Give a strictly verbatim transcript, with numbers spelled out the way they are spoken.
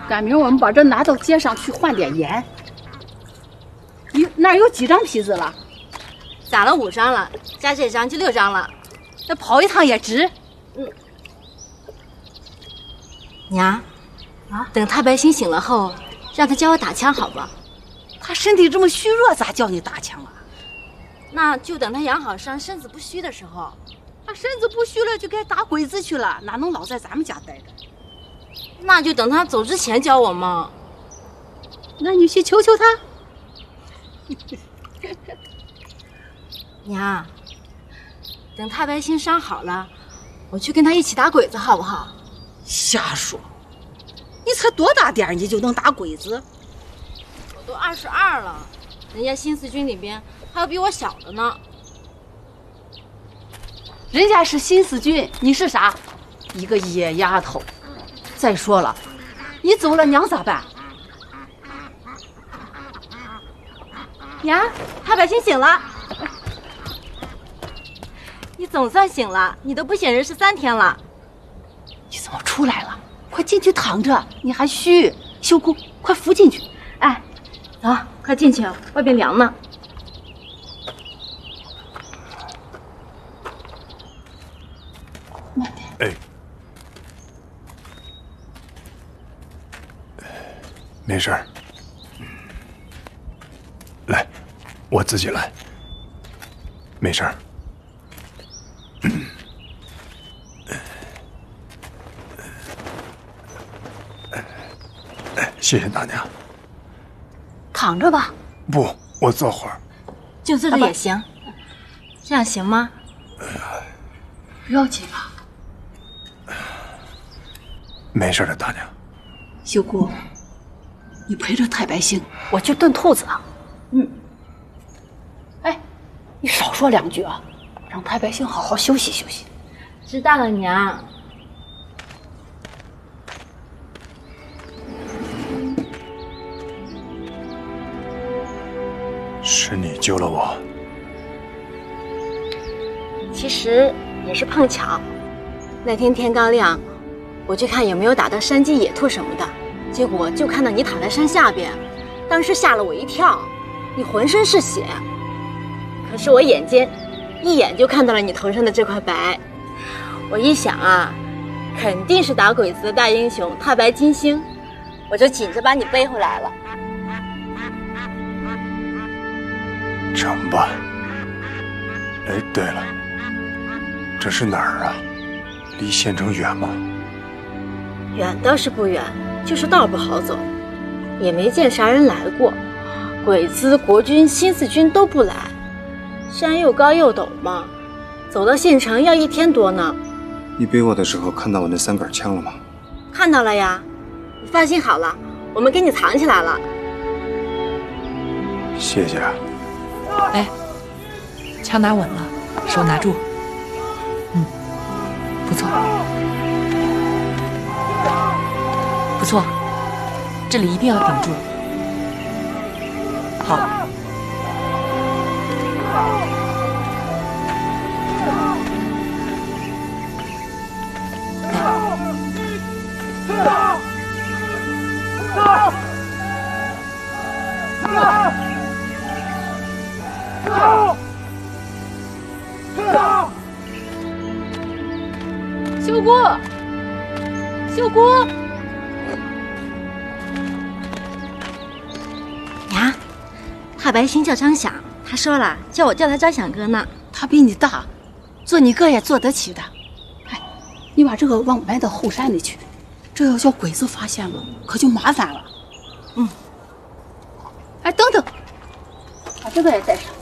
赶明儿我们把这拿到街上去换点盐。有那儿有几张坯子了？ 攒了五张了，加这张就六张了。 那跑一趟也值。 嗯。娘，啊，等太白星醒了后，让他教我打枪，好吧？ 他身体这么虚弱，咋叫你打枪啊？ 那就等他养好伤、身子不虚的时候。 他身子不虚了，就该打鬼子去了，哪能老在咱们家待着？ 那就等他走之前教我嘛。 那你去求求他。 娘，等太白星伤好了，我去跟他一起打鬼子，好不好？ 瞎说！你才多大点儿，你就能打鬼子？ 我都二十二了，人家新四军里边还有比我小的呢。 人家是新四军，你是啥？一个野丫头。再说了，你走了，娘咋办？ 娘，太白星醒了。你总算醒了，你都不省人事三天了。 你怎么出来了？快进去躺着，你还虚。秀姑，快扶进去。 哎，走，快进去，外边凉呢。 慢点。 哎，没事儿。来，我自己来。没事儿。谢谢大娘。 躺着吧。 不，我坐会儿。 就坐着也行。这样行吗？ 不要紧吧。 没事的，大娘。 秀姑，你陪着太白星，我去炖兔子啊。嗯。哎，你少说两句啊，让太白星好好休息休息。 知道了，娘。 是你救了我。 其实也是碰巧，那天天刚亮，我去看有没有打到山鸡、野兔什么的，结果就看到你躺在山下边，当时吓了我一跳，你浑身是血。可是我眼尖，一眼就看到了你头上的这块白。我一想啊，肯定是打鬼子的大英雄太白金星，我就紧着把你背回来了。 成吧。哎，对了，这是哪儿啊？离县城远吗？ 远倒是不远，就是道不好走，也没见啥人来过。鬼子、国军、新四军都不来，山又高又陡嘛，走到县城要一天多呢。 你背我的时候看到我那三杆枪了吗？ 看到了呀，你放心好了，我们给你藏起来了。 谢谢啊。 哎，枪拿稳了，手拿住。嗯，不错，不错，这里一定要顶住。好。 秀姑，秀姑， 娘，太白星叫张响，他说了叫我叫他张响哥呢。 他比你大，做你哥也做得起的。哎，你把这个往埋到后山里去，这要叫鬼子发现了，可就麻烦了。嗯。哎，等等，把这个也带上。